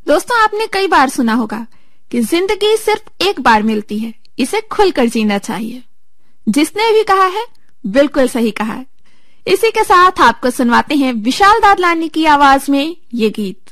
दोस्तों, आपने कई बार सुना होगा कि जिंदगी सिर्फ एक बार मिलती है, इसे खुलकर जीना चाहिए। जिसने भी कहा है बिल्कुल सही कहा है। इसी के साथ आपको सुनवाते हैं विशाल दादलानी की आवाज में ये गीत।